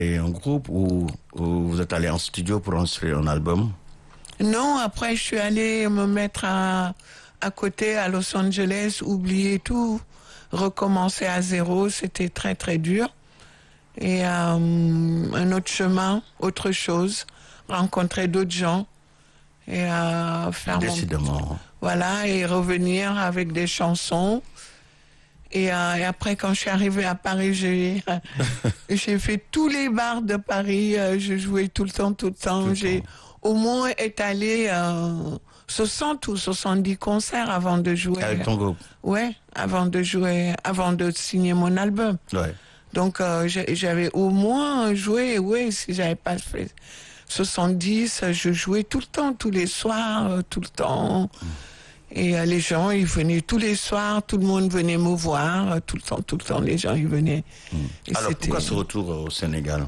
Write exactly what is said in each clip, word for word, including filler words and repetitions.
Et un groupe ou, ou vous êtes allé en studio pour enregistrer un album? Non, après je suis allée me mettre à, à côté à Los Angeles, oublier tout, recommencer à zéro, c'était très très dur. Et euh, un autre chemin, autre chose, rencontrer d'autres gens et euh, faire Décidément. Mon... Voilà, et revenir avec des chansons. Et, euh, et après, quand je suis arrivée à Paris, j'ai j'ai fait tous les bars de Paris. Euh, je jouais tout le temps, tout le temps. Tout le j'ai temps. Au moins étalé euh, soixante ou soixante-dix concerts avant de jouer. Avec ton groupe? Ouais, avant de jouer, avant de signer mon album. Ouais. Donc euh, j'avais au moins joué, oui, si j'avais pas fait soixante-dix, je jouais tout le temps, tous les soirs, tout le temps. Mm. Et euh, les gens, ils venaient tous les soirs, tout le monde venait me voir, tout le temps, tout le temps, les gens, ils venaient. Mm. Alors pourquoi ce retour au Sénégal?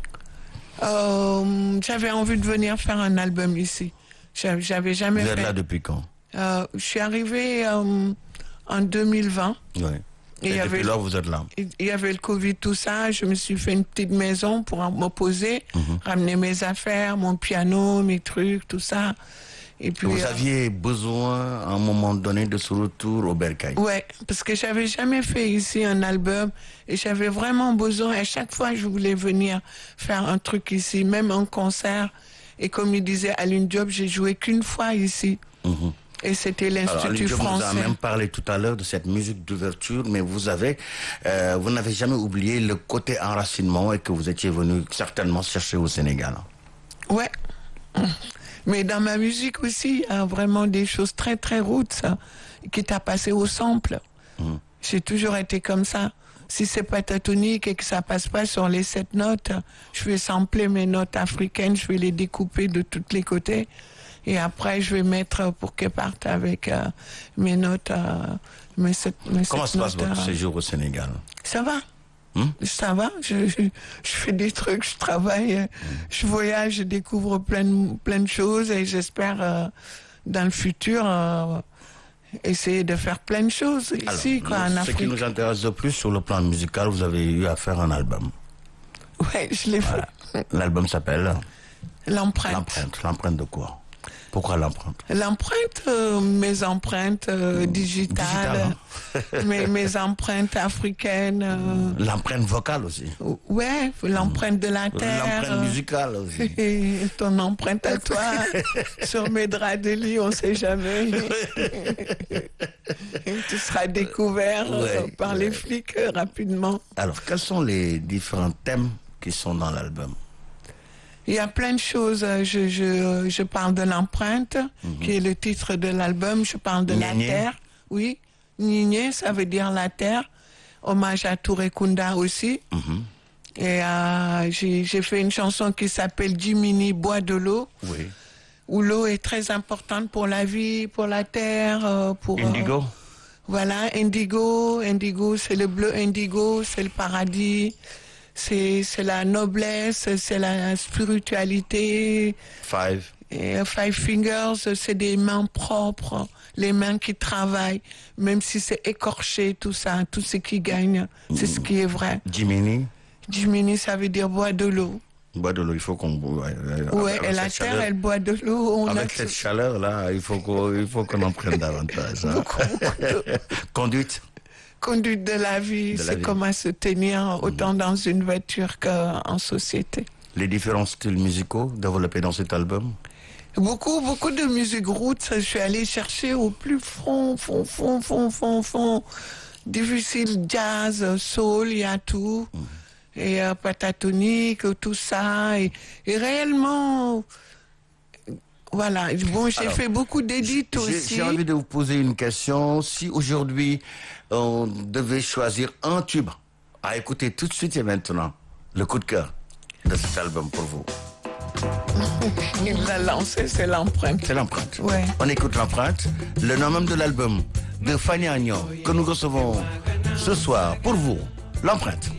euh, J'avais envie de venir faire un album ici. J'avais jamais Vous fait... êtes là depuis quand? euh, Je suis arrivée euh, en deux mille vingt. Ouais. Et, et depuis là, vous êtes là? Il y avait le Covid, tout ça. Je me suis fait une petite maison pour me poser, mm-hmm. ramener mes affaires, mon piano, mes trucs, tout ça. Et puis, vous euh, aviez besoin, à un moment donné, de ce retour au Bercail? Ouais, parce que j'avais jamais fait ici un album et j'avais vraiment besoin. À chaque fois, je voulais venir faire un truc ici, même un concert. Et comme il disait Aline Diop, j'ai joué qu'une fois ici. Mm-hmm. Et c'était l'Institut français. On vous a même parlé tout à l'heure de cette musique d'ouverture, mais vous avez, euh, vous n'avez jamais oublié le côté enracinement et que vous étiez venu certainement chercher au Sénégal. Ouais. Mais dans ma musique aussi, il y a vraiment des choses très très roots, ça, qui t'a passé au sample. Mmh. J'ai toujours été comme ça. Si c'est pentatonique et que ça passe pas sur les sept notes, je vais sampler mes notes africaines, je vais les découper de tous les côtés. Et après, je vais mettre pour qu'elles partent avec euh, mes notes. Euh, mes sept, mes Comment se passe notes, votre euh, séjour au Sénégal? Ça va. Hum? Ça va. Je, je, je fais des trucs, je travaille, hum. je voyage, je découvre plein de, plein de choses et j'espère euh, dans le futur euh, essayer de faire plein de choses ici, Alors, quoi, en ce Afrique. Ce qui nous intéresse le plus sur le plan musical, vous avez eu à faire un album. Ouais, je l'ai voilà. fait. L'album s'appelle L'empreinte. L'empreinte. L'empreinte de quoi? Pourquoi l'empreinte? L'empreinte, euh, mes empreintes euh, digitales, Digital, hein? mes, mes empreintes africaines. Euh... L'empreinte vocale aussi. Ouais, l'empreinte de la terre. L'empreinte musicale aussi. Et ton empreinte à toi, sur mes draps de lit, on ne sait jamais. Tu seras découvert ouais, euh, par ouais. les flics euh, rapidement. Alors, quels sont les différents thèmes qui sont dans l'album? Il y a plein de choses. Je, je, je parle de l'empreinte, mm-hmm. qui est le titre de l'album. Je parle de Nigné. La terre. Oui, Nigné, ça veut dire la terre. Hommage à Touré Kunda aussi. Mm-hmm. Et euh, j'ai, j'ai fait une chanson qui s'appelle Jiminy, bois de l'eau. Oui. Où l'eau est très importante pour la vie, pour la terre, pour... Indigo. Euh, voilà, indigo. Indigo, c'est le bleu indigo, c'est le paradis. C'est, c'est la noblesse, c'est la spiritualité. Five. Et Five Fingers, c'est des mains propres, les mains qui travaillent, même si c'est écorché, tout ça, tout ce qui gagne, c'est mmh. ce qui est vrai. Jiminy. Jiminy, ça veut dire bois de l'eau. Bois de l'eau, il faut qu'on... Ouais, ouais et la terre, chaleur, elle boit de l'eau. On avec a... cette chaleur-là, il faut qu'on, il faut qu'on en prenne davantage. Hein. Beaucoup, beaucoup. Conduite. Conduite de la vie, de c'est la vie. Comment se tenir autant mmh. dans une voiture qu'en société. Les différents styles musicaux développés dans cet album? Beaucoup, beaucoup de musique roots. Je suis allée chercher au plus fond, fond, fond, fond, fond, fond. Difficile, jazz, soul, il y a tout. Mmh. Et euh, pentatonique, tout ça. Et, et réellement... Voilà, bon, j'ai Alors, fait beaucoup d'édits aussi. J'ai envie de vous poser une question. Si aujourd'hui, on devait choisir un tube à écouter tout de suite et maintenant, le coup de cœur de cet album pour vous? Il l'a lancé, c'est l'empreinte. C'est l'empreinte. Ouais. On écoute l'empreinte, le nom même de l'album de Fanny Agnon, que nous recevons ce soir pour vous, l'empreinte.